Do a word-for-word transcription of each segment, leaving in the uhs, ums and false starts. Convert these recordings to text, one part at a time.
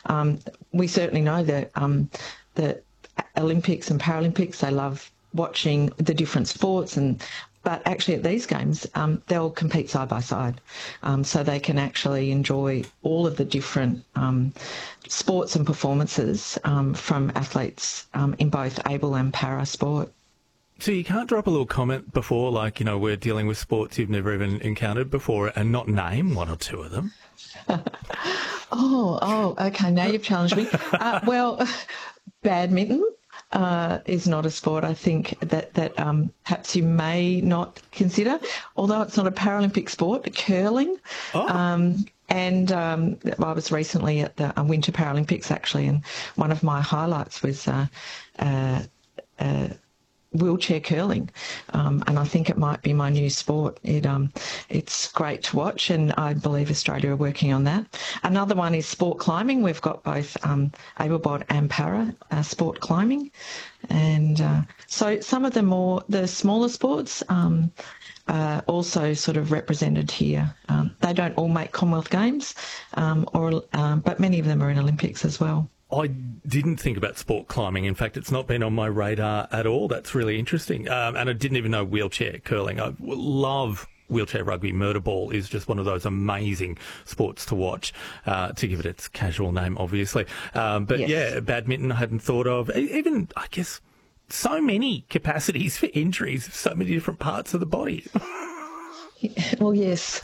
Um, we certainly know that um, the Olympics and Paralympics, they love watching the different sports, and but actually at these games um, they'll compete side by side, um, so they can actually enjoy all of the different um, sports and performances um, from athletes um, in both able and para sport. So you can't drop a little comment before, like, you know, we're dealing with sports you've never even encountered before, and not name one or two of them? oh, oh, okay, now you've challenged me. Uh, well, badminton uh, is not a sport, I think, that, that um, perhaps you may not consider, although it's not a Paralympic sport. Curling. Oh. Um, and um, I was recently at the Winter Paralympics, actually, and one of my highlights was uh, uh, uh, wheelchair curling, um, and I think it might be my new sport. It um, it's great to watch, and I believe Australia are working on that. Another one is sport climbing. We've got both um, able-bodied and para uh, sport climbing, and uh, so some of the more the smaller sports um, are also sort of represented here. Um, they don't all make Commonwealth Games, um, or um, but many of them are in Olympics as well. I didn't think about sport climbing. In fact, it's not been on my radar at all. That's really interesting. Um, and I didn't even know wheelchair curling. I love wheelchair rugby. Murder ball is just one of those amazing sports to watch, uh, to give it its casual name, obviously. Um, but yes. yeah, badminton I hadn't thought of. Even, I guess, so many capacities for injuries, so many different parts of the body. Well, yes.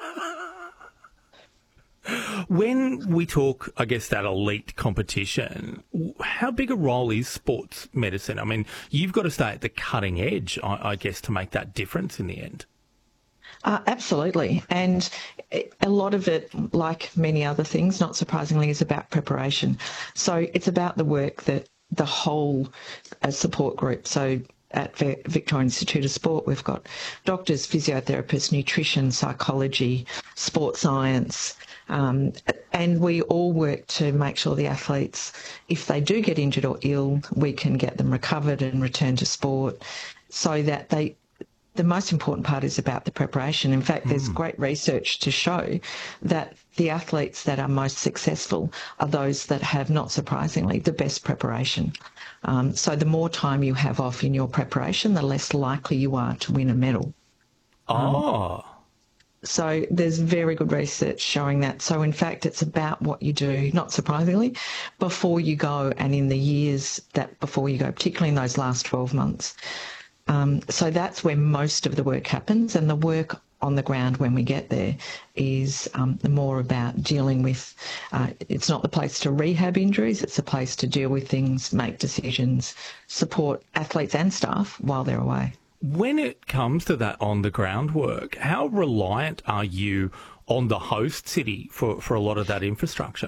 When we talk, I guess, that elite competition, how big a role is sports medicine? I mean, you've got to stay at the cutting edge, I, I guess, to make that difference in the end. Uh, absolutely. And a lot of it, like many other things, not surprisingly, is about preparation. So it's about the work that the whole uh, support group, so at Victoria Institute of Sport, we've got doctors, physiotherapists, nutrition, psychology, sports science, um, and we all work to make sure the athletes, if they do get injured or ill, we can get them recovered and return to sport, so that they... The most important part is about the preparation. In fact, there's Mm. great research to show that the athletes that are most successful are those that have, not surprisingly, the best preparation. Um, so the more time you have off in your preparation, the less likely you are to win a medal. Oh. Um, so there's very good research showing that. So in fact, it's about what you do, not surprisingly, before you go and in the years that before you go, particularly in those last twelve months. Um, so that's where most of the work happens, and the work on the ground when we get there is um, more about dealing with, uh, it's not the place to rehab injuries, it's a place to deal with things, make decisions, support athletes and staff while they're away. When it comes to that on-the-ground work, how reliant are you on the host city for, for a lot of that infrastructure?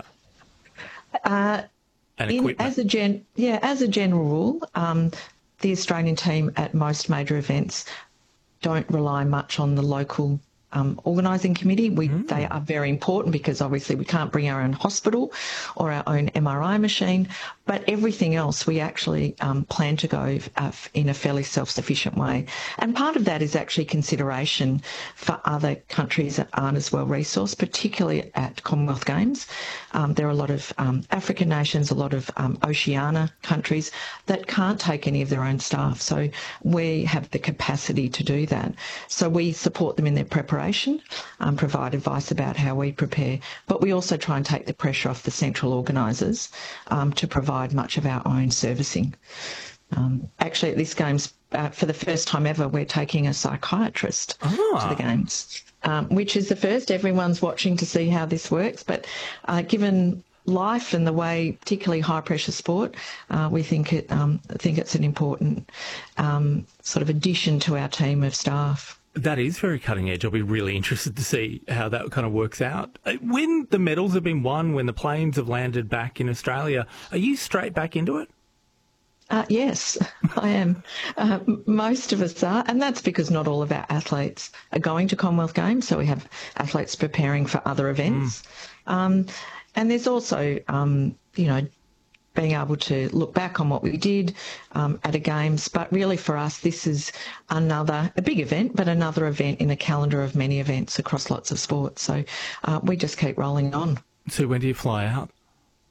Uh, and in, equipment? as a gen, yeah, as a general rule, um, the Australian team at most major events don't rely much on the local um, organising committee. We, mm. They are very important because obviously we can't bring our own hospital or our own M R I machine, but everything else we actually um, plan to go uh, in a fairly self-sufficient way. And part of that is actually consideration for other countries that aren't as well resourced, particularly at Commonwealth Games. Um, there are a lot of um, African nations, a lot of um, Oceania countries that can't take any of their own staff. So we have the capacity to do that. So we support them in their preparation, um, provide advice about how we prepare, but we also try and take the pressure off the central organisers um, to provide much of our own servicing. Um, actually, at this Games, uh, for the first time ever, we're taking a psychiatrist ah. to the Games. Um, which is the first. Everyone's watching to see how this works. But uh, given life and the way, particularly high-pressure sport, uh, we think it um, think it's an important um, sort of addition to our team of staff. That is very cutting edge. I'll be really interested to see how that kind of works out. When the medals have been won, when the planes have landed back in Australia, are you straight back into it? Uh, yes, I am. Uh, most of us are, and that's because not all of our athletes are going to Commonwealth Games, so we have athletes preparing for other events. Mm. Um, and there's also, um, you know, being able to look back on what we did um, at a Games, but really for us this is another, a big event, but another event in a calendar of many events across lots of sports. So uh, we just keep rolling on. So when do you fly out?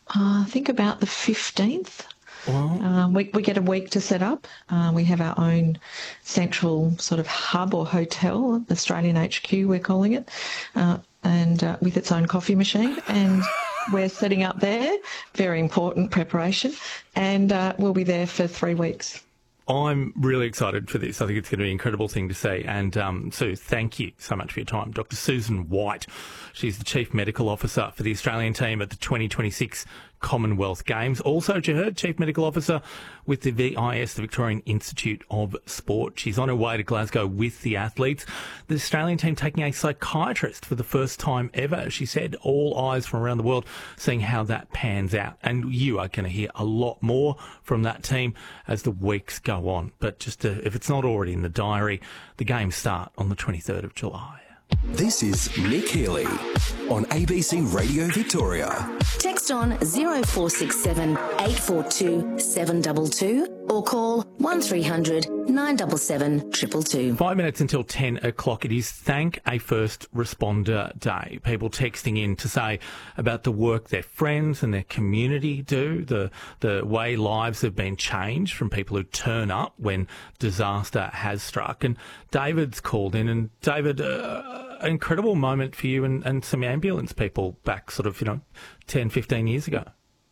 uh, I think about the fifteenth. Well, Um, we, we get a week to set up. Uh, we have our own central sort of hub or hotel, Australian H Q we're calling it, uh, and uh, with its own coffee machine. And we're setting up there, very important preparation, and uh, we'll be there for three weeks. I'm really excited for this. I think it's going to be an incredible thing to see. And um, Sue, thank you so much for your time. Doctor Susan White, she's the Chief Medical Officer for the Australian team at the twenty twenty-six Commonwealth Games. Also, you heard, Chief Medical Officer with the V I S, the Victorian Institute of Sport. She's on her way to Glasgow with the athletes. The Australian team taking a psychiatrist for the first time ever. She said all eyes from around the world seeing how that pans out. And you are going to hear a lot more from that team as the weeks go on. But just to, if it's not already in the diary, the games start on the twenty-third of July. This is Nick Healy on A B C Radio Victoria. Text on zero four six seven, eight four two, seven two two or call one three hundred, nine seven seven, two two two. Five minutes until ten o'clock. It is Thank a First Responder Day. People texting in to say about the work their friends and their community do, the the way lives have been changed from people who turn up when disaster has struck. And David's called in, and David, uh, an incredible moment for you and, and some ambulance people back sort of, you know, ten, fifteen years ago.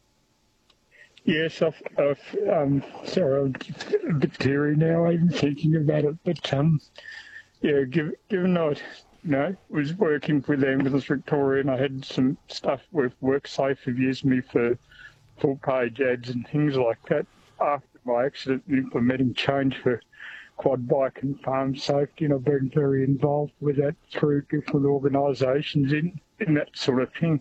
Yes, I've, I've, um, sorry, I'm a bit teary now even thinking about it. But, um, yeah, given, given I you know, was working with Ambulance Victoria and I had some stuff with WorkSafe have used me for full-page ads and things like that after my accident and implementing change for quad bike and farm safety, and I've been very involved with that through different organisations in, in that sort of thing.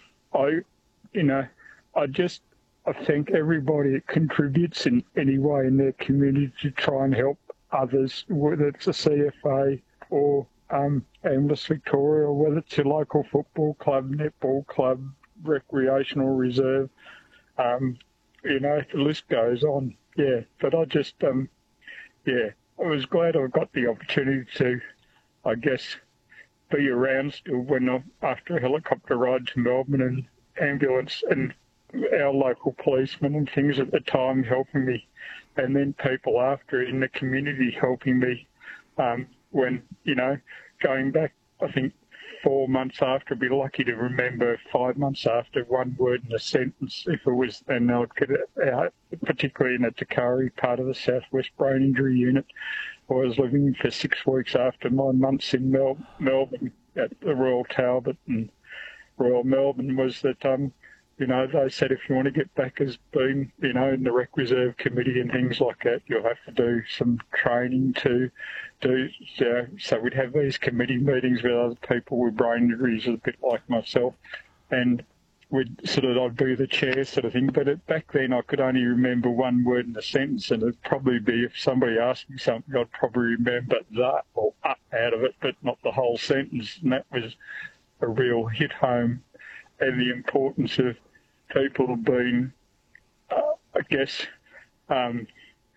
I, you know, I just... I thank everybody that contributes in any way in their community to try and help others, whether it's a C F A or um, Ambulance Victoria, or whether it's your local football club, netball club, recreational reserve. Um, you know, the list goes on. Yeah, but I just, um, yeah, I was glad I got the opportunity to, I guess, be around still when I, after a helicopter ride to Melbourne and ambulance and our local policemen and things at the time helping me, and then people after in the community helping me um, when, you know, going back, I think four months after, I'd be lucky to remember five months after one word in a sentence if it was, and I'd get it out, particularly in the Takari part of the Southwest Brain Injury Unit. I was living for six weeks after my months in Mel- Melbourne at the Royal Talbot and Royal Melbourne was that, um, you know, they said if you want to get back as being, you know, in the Rec Reserve Committee and things like that, you'll have to do some training to do. So, so we'd have these committee meetings with other people with brain injuries, a bit like myself, and we'd sort of, I'd be the chair sort of thing. But it, back then I could only remember one word in a sentence, and it'd probably be if somebody asked me something, I'd probably remember that or up out of it, but not the whole sentence. And that was a real hit home, and the importance of people being, uh, I guess, um,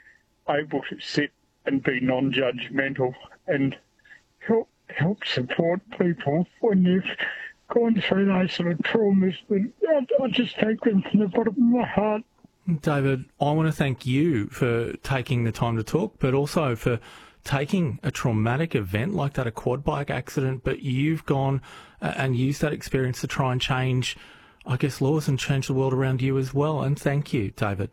able to sit and be non-judgmental and help help support people when you've gone through those sort of traumas. But I, I just thank them from the bottom of my heart. David, I want to thank you for taking the time to talk, but also for taking a traumatic event like that, a quad bike accident, but you've gone and used that experience to try and change, I guess, laws and change the world around you as well. And thank you, David.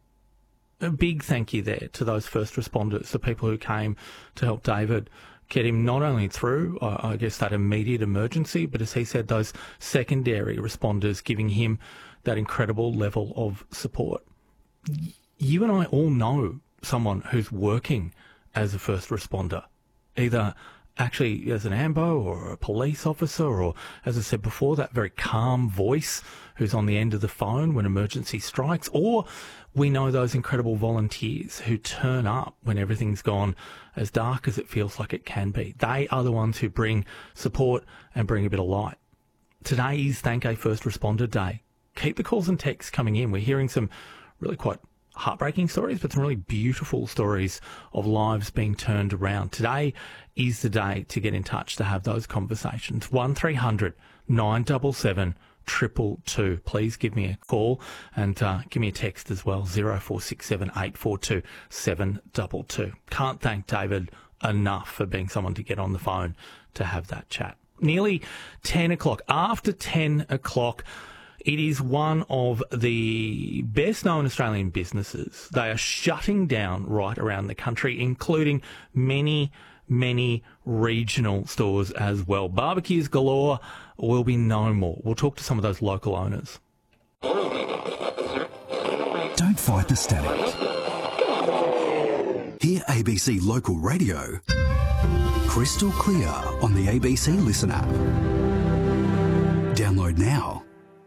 A big thank you there to those first responders, the people who came to help David get him not only through, uh, I guess, that immediate emergency, but as he said, those secondary responders giving him that incredible level of support. You and I all know someone who's working as a first responder, either actually as an ambo or a police officer, or, as I said before, that very calm voice who's on the end of the phone when emergency strikes, or we know those incredible volunteers who turn up when everything's gone as dark as it feels like it can be. They are the ones who bring support and bring a bit of light. Today is Thank a First Responder Day. Keep the calls and texts coming in. We're hearing some really quite heartbreaking stories, but some really beautiful stories of lives being turned around. Today is the day to get in touch, to have those conversations. one three hundred, nine seven seven, triple two. Please give me a call and uh, give me a text as well, zero four six seven eight four two seven two two. Can't thank David enough for being someone to get on the phone to have that chat. Nearly ten o'clock. After ten o'clock, it is one of the best-known Australian businesses. They are shutting down right around the country, including many, many regional stores as well. Barbecues galore will be no more. We'll talk to some of those local owners. Don't fight the static. Hear A B C Local Radio crystal clear on the A B C Listen app. Download now.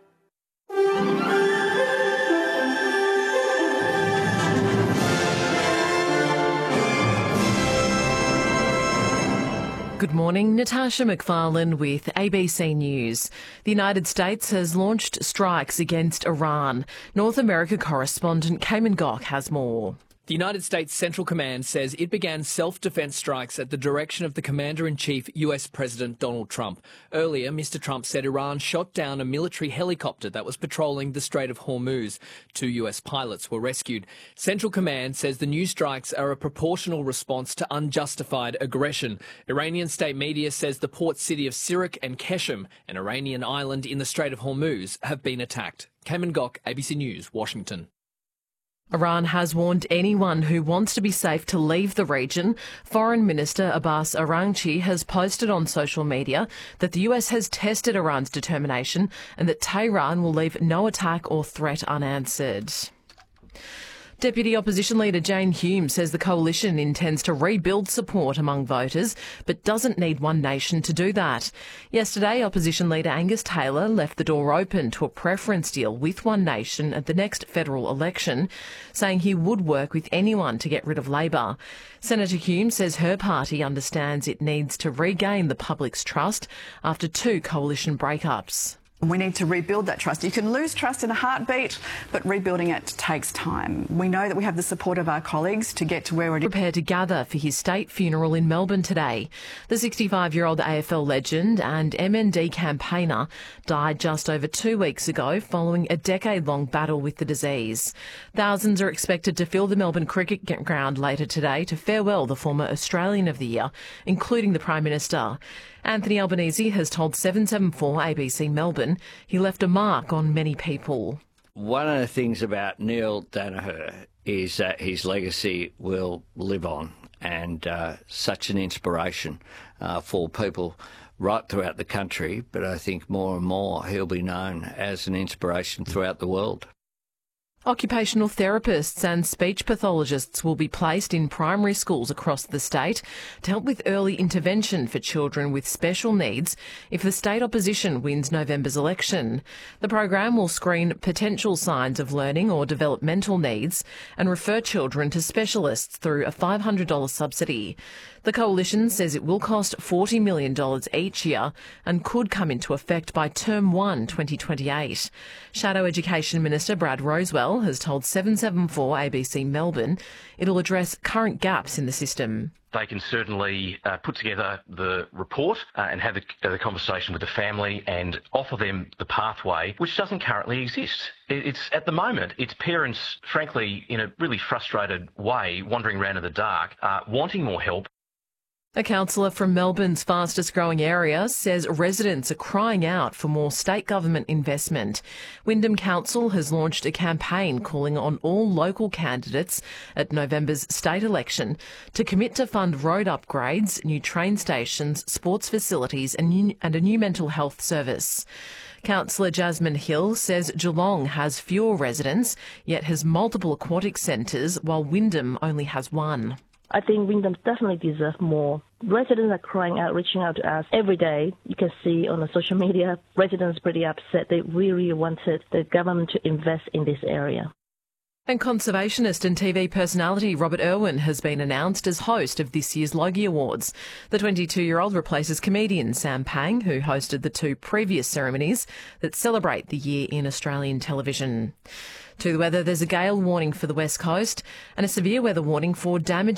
Good morning, Natasha McFarlane with A B C News. The United States has launched strikes against Iran. North America correspondent Cayman Gock has more. The United States Central Command says it began self-defense strikes at the direction of the Commander-in-Chief, U S President Donald Trump. Earlier, Mister Trump said Iran shot down a military helicopter that was patrolling the Strait of Hormuz. Two U S pilots were rescued. Central Command says the new strikes are a proportional response to unjustified aggression. Iranian state media says the port city of Sirak and Keshem, an Iranian island in the Strait of Hormuz, have been attacked. Cayman Gock, A B C News, Washington. Iran has warned anyone who wants to be safe to leave the region. Foreign Minister Abbas Araghchi has posted on social media that the U S has tested Iran's determination and that Tehran will leave no attack or threat unanswered. Deputy Opposition Leader Jane Hume says the coalition intends to rebuild support among voters, but doesn't need One Nation to do that. Yesterday, Opposition Leader Angus Taylor left the door open to a preference deal with One Nation at the next federal election, saying he would work with anyone to get rid of Labor. Senator Hume says her party understands it needs to regain the public's trust after two coalition breakups. We need to rebuild that trust. You can lose trust in a heartbeat, but rebuilding it takes time. We know that we have the support of our colleagues to get to where it is. Prepare to gather for his state funeral in Melbourne today. The sixty-five-year-old A F L legend and M N D campaigner died just over two weeks ago following a decade-long battle with the disease. Thousands are expected to fill the Melbourne Cricket Ground later today to farewell the former Australian of the Year, including the Prime Minister. Anthony Albanese has told seven seven four A B C Melbourne he left a mark on many people. One of the things about Neil Danaher is that his legacy will live on, and uh, such an inspiration uh, for people right throughout the country, but I think more and more he'll be known as an inspiration throughout the world. Occupational therapists and speech pathologists will be placed in primary schools across the state to help with early intervention for children with special needs if the state opposition wins November's election. The program will screen potential signs of learning or developmental needs and refer children to specialists through a five hundred dollars subsidy. The coalition says it will cost forty million dollars each year and could come into effect by Term one twenty twenty-eight. Shadow Education Minister Brad Rosewell has told seven seven four A B C Melbourne it'll address current gaps in the system. They can certainly uh, put together the report uh, and have the, uh, the conversation with the family and offer them the pathway, which doesn't currently exist. It, it's at the moment, it's parents, frankly, in a really frustrated way, wandering around in the dark, uh, wanting more help. A councillor from Melbourne's fastest growing area says residents are crying out for more state government investment. Wyndham Council has launched a campaign calling on all local candidates at November's state election to commit to fund road upgrades, new train stations, sports facilities and, new, and a new mental health service. Councillor Jasmine Hill says Geelong has fewer residents, yet has multiple aquatic centres, while Wyndham only has one. I think Wyndham definitely deserves more. Residents are crying out, reaching out to us every day. You can see on the social media, residents are pretty upset. They really wanted the government to invest in this area. And conservationist and T V personality Robert Irwin has been announced as host of this year's Logie Awards. The twenty-two-year-old replaces comedian Sam Pang, who hosted the two previous ceremonies that celebrate the year in Australian television. To the weather, there's a gale warning for the west coast and a severe weather warning for damage